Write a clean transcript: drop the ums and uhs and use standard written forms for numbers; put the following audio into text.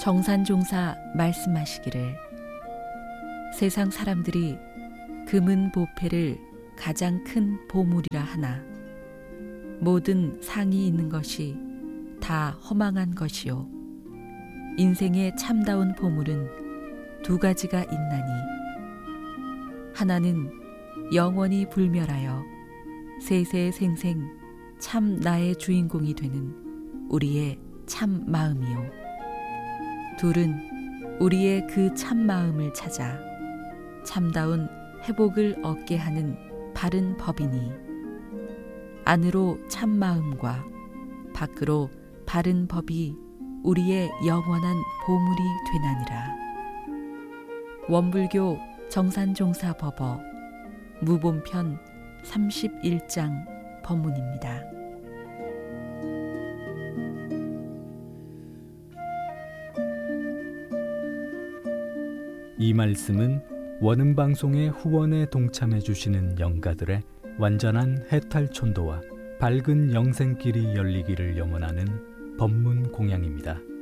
정산종사 말씀하시기를 세상 사람들이 금은 보폐를 가장 큰 보물이라 하나 모든 상이 있는 것이 다 허망한 것이요 인생의 참다운 보물은 두 가지가 있나니 하나는 영원히 불멸하여 세세생생 참 나의 주인공이 되는 우리의 참 마음이요 둘은 우리의 그 참 마음을 찾아 참다운 회복을 얻게 하는 바른 법이니 안으로 참 마음과 밖으로 바른 법이 우리의 영원한 보물이 되나니라. 원불교 정산종사법어 무본편 31장 법문입니다. 이 말씀은 원음방송의 후원에 동참해 주시는 영가들의 완전한 해탈촌도와 밝은 영생길이 열리기를 염원하는 법문 공양입니다.